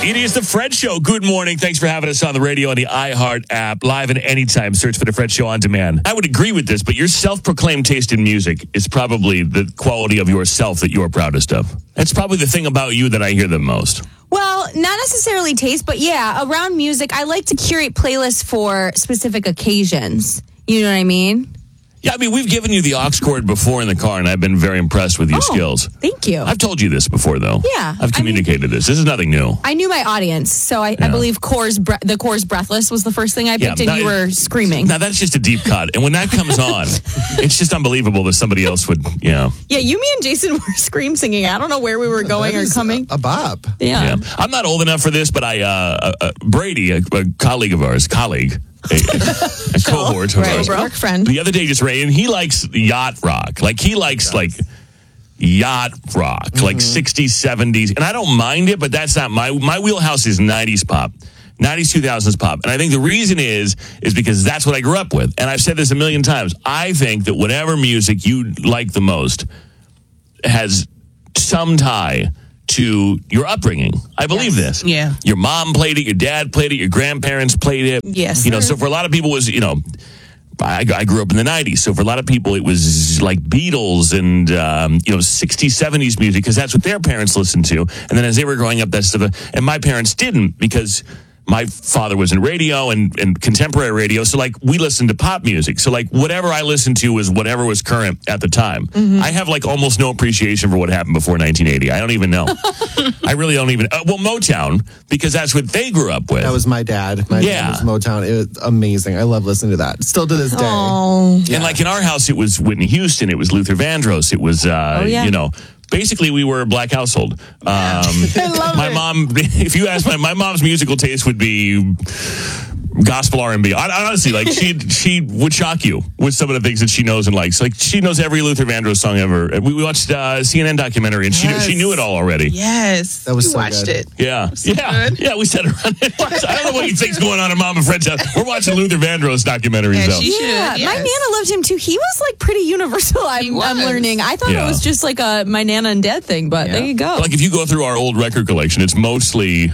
It is the Fred Show. Good morning. Thanks for having us on the radio on the iHeart app. Live and anytime. Search for the Fred Show on demand. I would agree with this, but your self-proclaimed taste in music is probably the quality of yourself that you're proudest of. That's probably the thing about you that I hear the most. Well, not necessarily taste, but yeah, around music, I like to curate playlists for specific occasions. You know what I mean? Yeah, I mean, we've given you the aux cord before in the car, and I've been very impressed with your skills. Thank you. I've told you this before, though. Yeah. I've communicated this. This is nothing new. I knew my audience, so I believe the Coors Breathless was the first thing I picked, and you were screaming. Now, that's just a deep cut. And when that comes on, it's just unbelievable that somebody else would, Yeah, me and Jason were scream singing. I don't know where we were going or coming. A bop. Yeah. I'm not old enough for this, but Brady, a colleague of ours, a cohort of ours, work friend. the other day just ran, and he likes yacht rock. Like, he likes, yacht rock, like 60s, 70s. And I don't mind it, but that's not my wheelhouse is 90s pop. 90s, 2000s pop. And I think the reason is because that's what I grew up with. And I've said this a million times. I think that whatever music you like the most has some tie to your upbringing. I believe this. Yeah. Your mom played it, your dad played it, your grandparents played it. Yes. So for a lot of people was, I grew up in the 90s, so for a lot of people it was like Beatles and 60s, 70s music, because that's what their parents listened to. And then as they were growing up, that's stuff. And my parents didn't, because my father was in radio and contemporary radio, so we listened to pop music. So whatever I listened to was whatever was current at the time. Mm-hmm. I have almost no appreciation for what happened before 1980. I don't even know. I really don't even. Motown, because that's what they grew up with. That was my dad. My dad was Motown. It was amazing. I love listening to that. Still to this day. Oh. And in our house, it was Whitney Houston. It was Luther Vandross. It was, basically, we were a black household. My mom, if you ask my mom's musical taste would be gospel R&B. Honestly, she would shock you with some of the things that she knows and likes. She knows every Luther Vandross song ever. We watched CNN documentary, and she knew it all already. Yes, that was we so watched good. it. Yeah, so good. Yeah. We sat around and watched. I don't know what you think's going on in Mom and Fred's house. We're watching Luther Vandross documentaries. Yeah, she should. Yes. My Nana loved him too. He was pretty universal. I'm learning. I thought it was just a my Nana and Dad thing, but there you go. If you go through our old record collection, it's mostly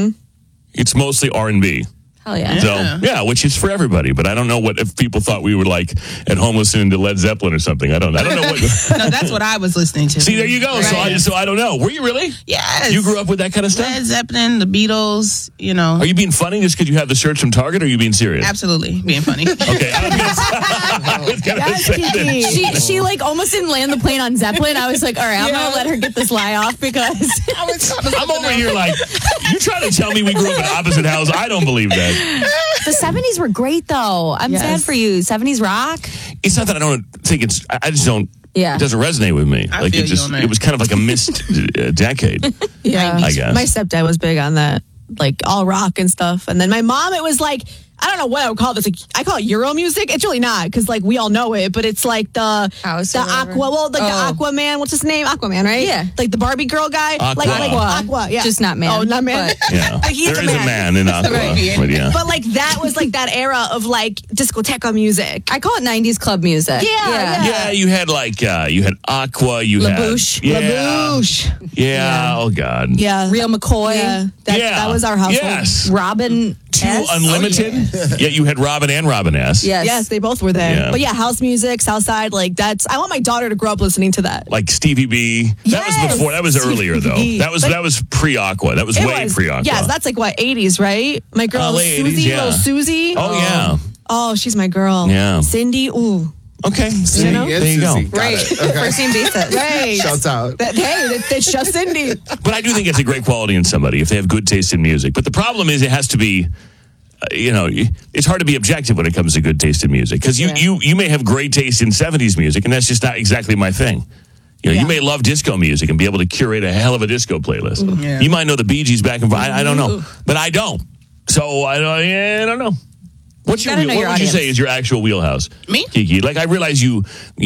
R&B. Hell yeah. So, which is for everybody. But I don't know if people thought we were at home listening to Led Zeppelin or something. I don't know what. No, that's what I was listening to. See, there you go. Right. So I don't know. Were you really? Yes. You grew up with that kind of stuff? Led Zeppelin, the Beatles, Are you being funny just because you have the shirts from Target, or are you being serious? Absolutely. Being funny. Okay. I was going to say that. She almost didn't land the plane on Zeppelin. I was all right, I'm going to let her get this lie off because I'm over here you trying to tell me we grew up in opposite houses? I don't believe that. The 70s were great, though. I'm sad for you. 70s rock. It's not that I don't think it's. I just don't. Yeah. It doesn't resonate with me. It was kind of a missed decade. Yeah. I guess. My stepdad was big on that, all rock and stuff. And then my mom, it was I don't know what I would call this. I call it Euro music. It's really not, because we all know it, but it's the House the Aquaman. What's his name? Aquaman, right? Yeah. The Barbie girl guy. Aqua. Yeah. Just not man. Oh, not man. Yeah. He's there is a man in Aqua. But that was that era of discoteca music. I call it 90s club music. Yeah. You had you had Aqua. You La had Bouche. Yeah. La Bouche. Yeah. Oh God. Yeah. Real McCoy. Yeah. That was our household. Yes. Robin. Unlimited. Yeah, you had Robin and Robin S. Yes, they both were there. Yeah. But house music, Southside, I want my daughter to grow up listening to that. Stevie B. That was before. That was earlier though. That was pre-Aqua. That was way pre-Aqua. Yes, that's 80s, right? My girl Susie, little Susie. Oh yeah. Oh, she's my girl. Yeah. Cindy. Ooh. Okay. See, there you go. Right. First name basis. Right. Shouts out. It's just Cindy. But I do think it's a great quality in somebody if they have good taste in music. But the problem is it has to be, it's hard to be objective when it comes to good taste in music. Because you may have great taste in 70s music, and that's just not exactly my thing. You may love disco music and be able to curate a hell of a disco playlist. Yeah. You might know the Bee Gees back and forth. I don't know. But I don't. So I don't know. What would you say is your actual wheelhouse? Me? Kiki. I realize you're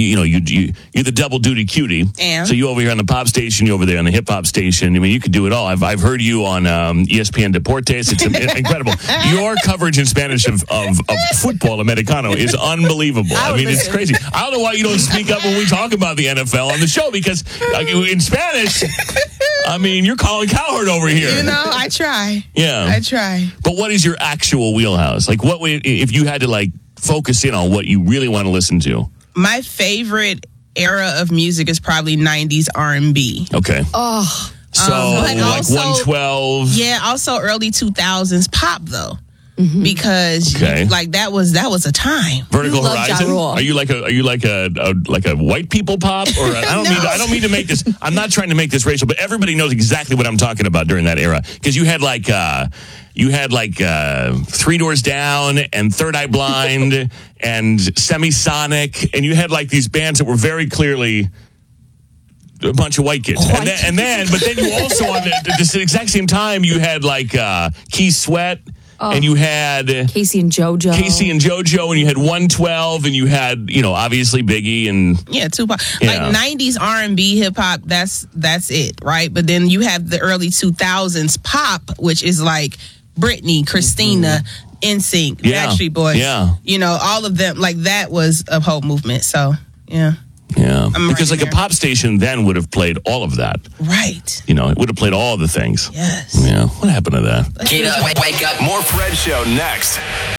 the double duty cutie. And? So you over here on the pop station, you over there on the hip hop station. I mean, you could do it all. I've heard you on ESPN Deportes. It's incredible. Your coverage in Spanish of football Americano is unbelievable. I mean, it's crazy. I don't know why you don't speak up when we talk about the NFL on the show, because in Spanish, I mean, you're Colin Cowherd over here. You know, I try. Yeah. I try. But what is your actual wheelhouse? Like, what way, if you had to, like, focus in on what you really want to listen to? My favorite era of music is probably 90s R&B. Okay. Oh. So, but like also- 112. Yeah, also early 2000s pop, though. Because Okay. like that was a time. Vertical You love Ja Horizon. Rule. Are you like a white people pop? Or I don't mean to make this. I'm not trying to make this racial, but everybody knows exactly what I'm talking about during that era. Because you had Three Doors Down and Third Eye Blind and Semisonic, and you had like these bands that were very clearly a bunch of white kids. But then you also on the exact same time you had like Keith Sweat. And you had Casey and JoJo, and you had 112, and you had, obviously Biggie and Tupac. Yeah. Like 90s R&B hip hop, that's it, right? But then you have the early 2000s pop, which is like Britney, Christina, NSYNC, Yeah. Backstreet Boys. Yeah. All of them. Like that was a whole movement. So, yeah. yeah, I'm because right like a there. pop station then would have played all of that. Right. It would have played all the things. Yes. Yeah, what happened to that? Get up, wake up. More Fred Show next.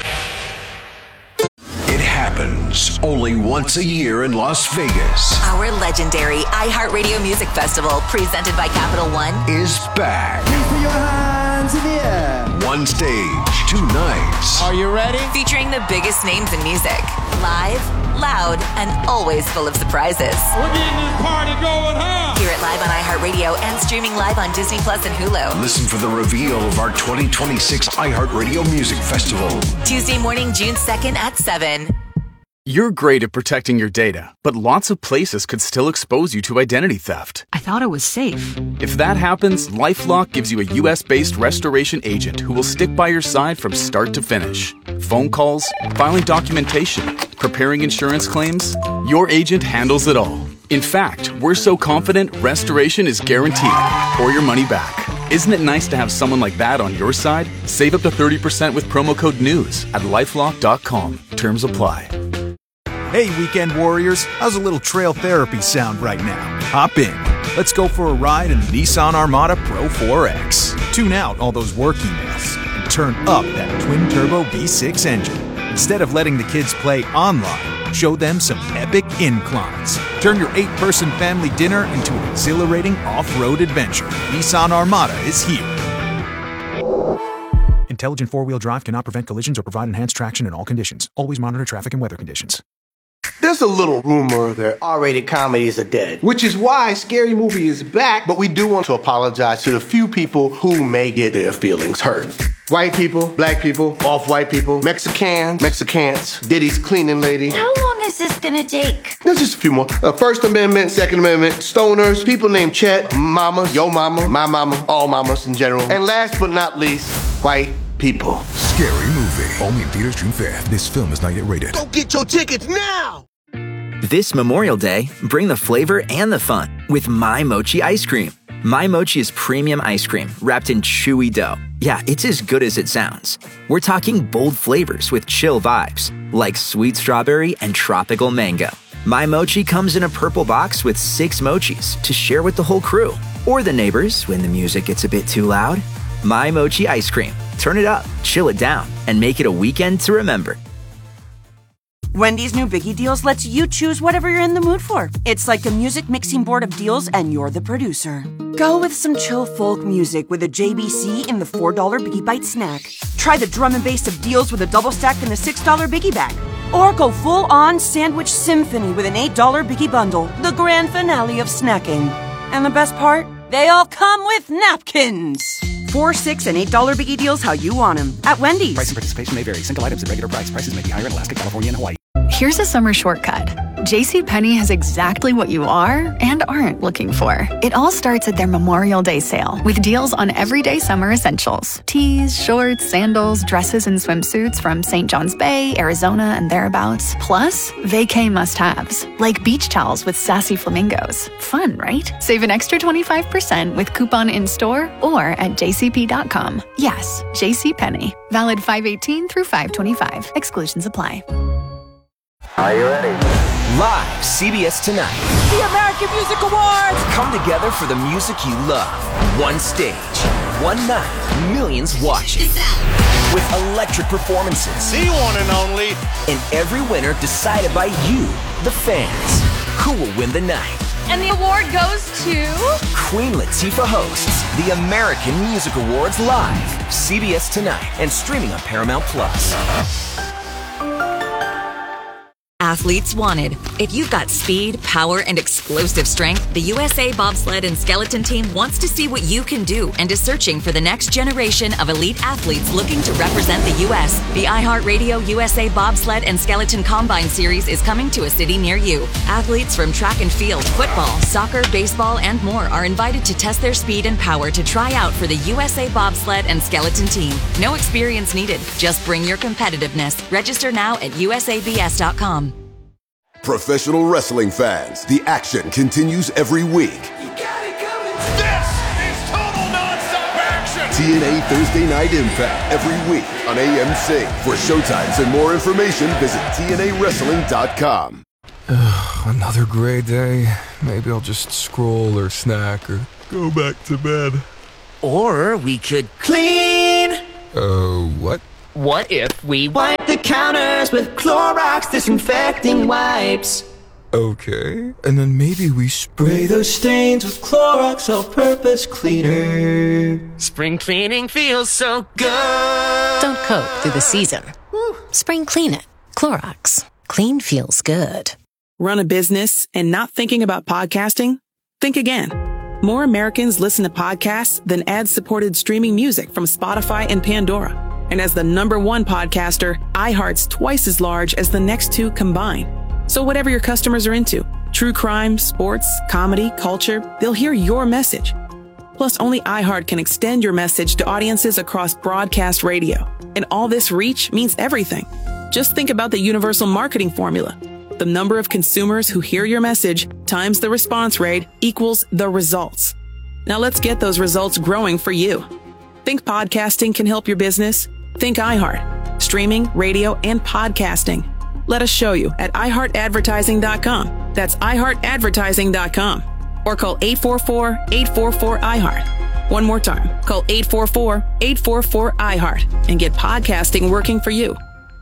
It happens only once a year in Las Vegas. Our legendary iHeartRadio Music Festival, presented by Capital One, Is back. Please put your hands in the air. One stage, 2 nights. Are you ready? featuring the biggest names in music. Live, loud, and always full of surprises. We're getting this party going, huh? Hear it live on iHeartRadio and streaming live on Disney Plus and Hulu. Listen for the reveal of our 2026 iHeartRadio Music Festival. Tuesday morning, June 2nd at 7. You're great at protecting your data, but lots of places could still expose you to identity theft. I thought it was safe. If that happens, LifeLock gives you a US-based restoration agent who will stick by your side from start to finish. Phone calls, filing documentation, preparing insurance claims, your agent handles it all. In fact, we're so confident restoration is guaranteed or your money back. Isn't it nice to have someone like that on your side? Save up to 30% with promo code NEWS at LifeLock.com. Terms apply. Hey, weekend warriors, how's a little trail therapy sound right now? Hop in. Let's go for a ride in the Nissan Armada Pro 4X. Tune out all those work emails and turn up that twin-turbo V6 engine. Instead of letting the kids play online, show them some epic inclines. Turn your 8-person family dinner into an exhilarating off-road adventure. Nissan Armada is here. Intelligent four-wheel drive cannot prevent collisions or provide enhanced traction in all conditions. Always monitor traffic and weather conditions. There's a little rumor that R-rated comedies are dead, which is why Scary Movie is back, but we do want to apologize to the few people who may get their feelings hurt. White people, black people, off-white people, Mexicans, Diddy's cleaning lady. How long is this gonna take? There's just a few more. First Amendment, Second Amendment, stoners, people named Chet, mama, yo mama, my mama, all mamas in general. And last but not least, white people. Scary Movie. Only in theaters June 5th. This film is not yet rated. Go get your tickets now! This Memorial Day, bring the flavor and the fun with My Mochi ice cream. My Mochi is premium ice cream wrapped in chewy dough. Yeah, it's as good as it sounds. We're talking bold flavors with chill vibes, like sweet strawberry and tropical mango. My Mochi comes in a purple box with 6 mochis to share with the whole crew, or the neighbors when the music gets a bit too loud. My Mochi ice cream. Turn it up, chill it down, and make it a weekend to remember. Wendy's new Biggie Deals lets you choose whatever you're in the mood for. It's like a music mixing board of deals, and you're the producer. Go with some chill folk music with a JBC in the $4 Biggie Bite snack. Try the drum and bass of deals with a double stack in the $6 Biggie Bag. Or go full-on sandwich symphony with an $8 Biggie Bundle, the grand finale of snacking. And the best part? They all come with napkins. $4, $6, and $8 Biggie Deals how you want them at Wendy's. Price and participation may vary. Single items at regular price. Prices may be higher in Alaska, California, and Hawaii. Here's a summer shortcut. JCPenney has exactly what you are and aren't looking for. It all starts at their Memorial Day sale with deals on everyday summer essentials. Tees, shorts, sandals, dresses, and swimsuits from St. John's Bay, Arizona, and thereabouts. Plus, vacay must-haves, like beach towels with sassy flamingos. Fun, right? Save an extra 25% with coupon in-store or at jcp.com. Yes, JCPenney. Valid 5/18 through 5/25. Exclusions apply. Are you ready? Live, CBS Tonight. The American Music Awards! Come together for the music you love. One stage, one night, millions watching. With electric performances. The one and only. And every winner decided by you, the fans. Who will win the night? And the award goes to... Queen Latifah hosts the American Music Awards live. CBS Tonight and streaming on Paramount+. Athletes wanted. If you've got speed, power, and explosive strength, the USA Bobsled and Skeleton Team wants to see what you can do and is searching for the next generation of elite athletes looking to represent the U.S. The iHeartRadio USA Bobsled and Skeleton Combine Series is coming to a city near you. Athletes from track and field, football, soccer, baseball, and more are invited to test their speed and power to try out for the USA Bobsled and Skeleton Team. No experience needed. Just bring your competitiveness. Register now at usabs.com. Professional wrestling fans, the action continues every week. This is total nonstop action. TNA Thursday Night Impact every week on AMC. For showtimes and more information, visit TNAWrestling.com. Another great day. Maybe I'll just scroll or snack or go back to bed. Or we could clean. What? What if we wipe the counters with Clorox disinfecting wipes? Okay. And then maybe we Spray those stains with Clorox all-purpose cleaner. Spring cleaning feels so good. Don't cope through the season. Spring clean it. Clorox. Clean feels good. Run a business and not thinking about podcasting? Think again. More Americans listen to podcasts than ad-supported streaming music from Spotify and Pandora. And as the #1 podcaster, iHeart's twice as large as the next two combined. So whatever your customers are into, true crime, sports, comedy, culture, they'll hear your message. Plus, only iHeart can extend your message to audiences across broadcast radio. And all this reach means everything. Just think about the universal marketing formula. The number of consumers who hear your message times the response rate equals the results. Now let's get those results growing for you. Think podcasting can help your business? Think iHeart. Streaming, radio, and podcasting. Let us show you at iHeartAdvertising.com. That's iHeartAdvertising.com. Or call 844-844-iHeart. One more time. Call 844-844-iHeart and get podcasting working for you.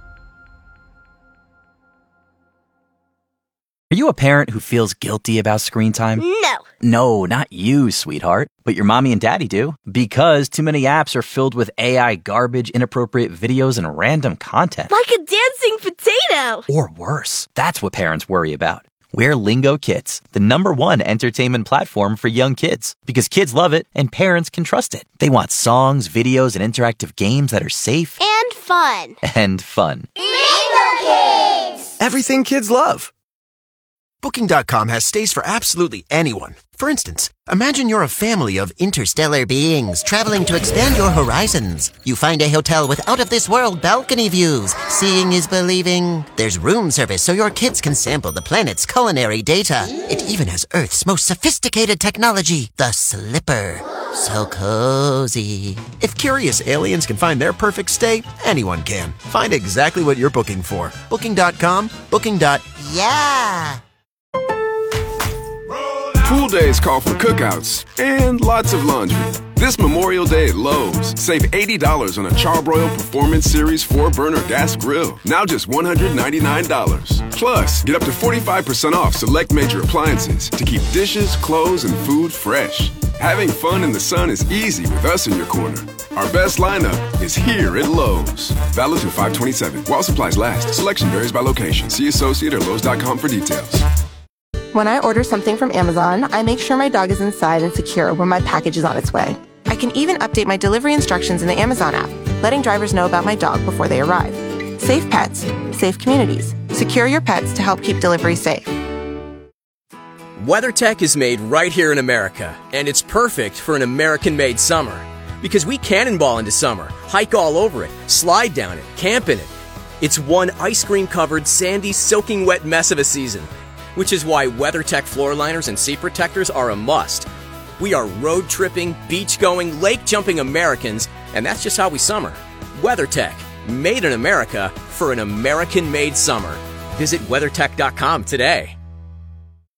Are you a parent who feels guilty about screen time? No. No, not you, sweetheart. But your mommy and daddy do. Because too many apps are filled with AI garbage, inappropriate videos, and random content. Like a dancing potato. Or worse. That's what parents worry about. We're Lingo Kids, the #1 entertainment platform for young kids. Because kids love it and parents can trust it. They want songs, videos, and interactive games that are safe. And fun. And fun. Lingo Kids. Everything kids love. Booking.com has stays for absolutely anyone. For instance, imagine you're a family of interstellar beings traveling to expand your horizons. You find a hotel with out-of-this-world balcony views. Seeing is believing. There's room service so your kids can sample the planet's culinary data. It even has Earth's most sophisticated technology, the Slipper. So cozy. If curious aliens can find their perfect stay, anyone can. Find exactly what you're booking for. Booking.com, booking.yeah. Pool days call for cookouts and lots of laundry. This Memorial Day at Lowe's, save $80 on a Charbroil Performance Series 4-burner gas grill. Now just $199. Plus, get up to 45% off select major appliances to keep dishes, clothes, and food fresh. Having fun in the sun is easy with us in your corner. Our best lineup is here at Lowe's. Valid through 5/27. While supplies last. Selection varies by location. See associate or Lowe's.com for details. When I order something from Amazon, I make sure my dog is inside and secure when my package is on its way. I can even update my delivery instructions in the Amazon app, letting drivers know about my dog before they arrive. Safe pets, safe communities. Secure your pets to help keep delivery safe. WeatherTech is made right here in America, and it's perfect for an American-made summer. Because we cannonball into summer, hike all over it, slide down it, camp in it. It's one ice cream-covered, sandy, soaking wet mess of a season. Which is why WeatherTech floor liners and seat protectors are a must. We are road tripping, beach going, lake jumping Americans, and that's just how we summer. WeatherTech, made in America for an American-made summer. Visit WeatherTech.com today.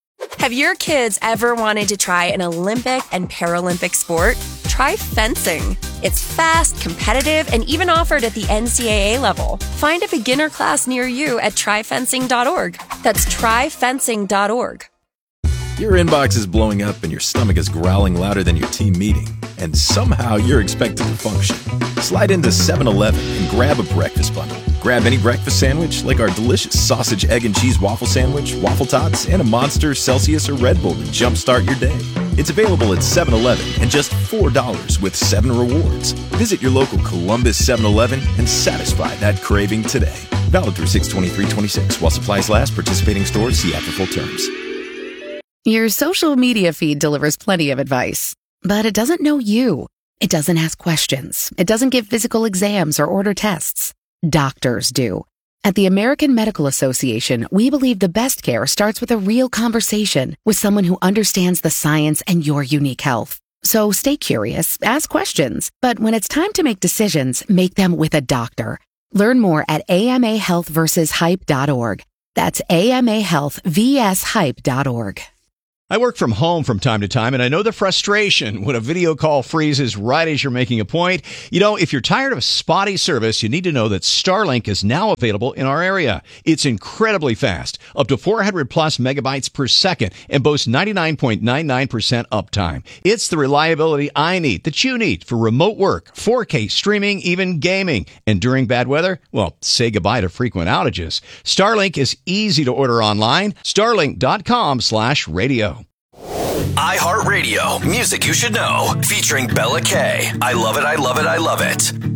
Have your kids ever wanted to try an Olympic and Paralympic sport? Try fencing. It's fast, competitive, and even offered at the NCAA level. Find a beginner class near you at tryfencing.org. That's tryfencing.org. Your inbox is blowing up and your stomach is growling louder than your team meeting, and somehow you're expected to function. Slide into 7-Eleven and grab a breakfast bundle. Grab any breakfast sandwich like our delicious sausage, egg, and cheese waffle sandwich, waffle tots, and a Monster, Celsius, or Red Bull to jumpstart your day. It's available at 7-Eleven and just $4 with 7 rewards. Visit your local Columbus 7-Eleven and satisfy that craving today. Valid through 6/23/26 while supplies last. Participating stores, see after full terms. Your social media feed delivers plenty of advice, but it doesn't know you. It doesn't ask questions. It doesn't give physical exams or order tests. Doctors do. At the American Medical Association, we believe the best care starts with a real conversation with someone who understands the science and your unique health. So stay curious, ask questions, but when it's time to make decisions, make them with a doctor. Learn more at amahealthversushype.org. That's amahealthvshype.org. I work from home from time to time, and I know the frustration when a video call freezes right as you're making a point. You know, if you're tired of spotty service, you need to know that Starlink is now available in our area. It's incredibly fast, up to 400 plus megabytes per second, and boasts 99.99% uptime. It's the reliability I need, that you need, for remote work, 4K streaming, even gaming. And during bad weather, well, say goodbye to frequent outages. Starlink is easy to order online. Starlink.com/radio. iHeartRadio, music you should know, featuring Bella K. I love it, I love it, I love it.